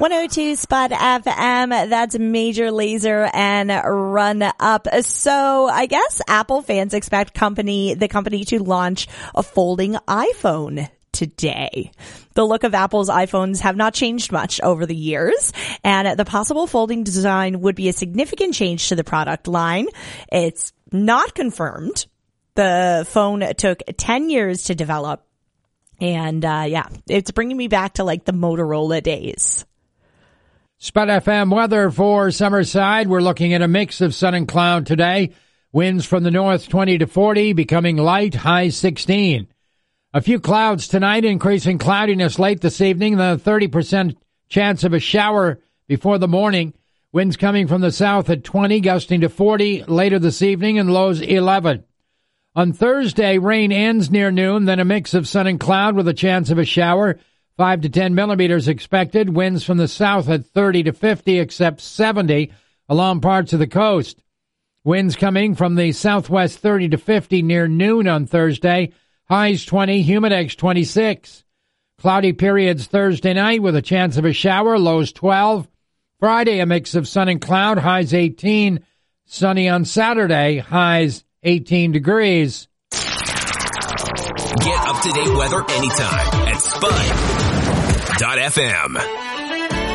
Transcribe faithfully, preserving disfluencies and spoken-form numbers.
one oh two Spot F M, that's Major Lazer and Run Up. So I guess Apple fans expect company, the company to launch a folding iPhone today. The look of Apple's iPhones have not changed much over the years, and the possible folding design would be a significant change to the product line. It's not confirmed. The phone took ten years to develop, and uh yeah, it's bringing me back to like the Motorola days. Spot F M weather for Summerside. We're looking at a mix of sun and cloud today. Winds from the north twenty to forty, becoming light, high sixteen. A few clouds tonight, increasing cloudiness late this evening, the thirty percent chance of a shower before the morning. Winds coming from the south at twenty, gusting to forty later this evening, and lows eleven. On Thursday, rain ends near noon, then a mix of sun and cloud with a chance of a shower. five to ten millimeters expected. Winds from the south at thirty to fifty, except seventy along parts of the coast. Winds coming from the southwest thirty to fifty near noon on Thursday. Highs twenty, humidex twenty-six. Cloudy periods Thursday night with a chance of a shower, lows twelve. Friday, a mix of sun and cloud, highs eighteen. Sunny on Saturday, highs eighteen degrees. Get up-to-date weather anytime at Spud dot F M.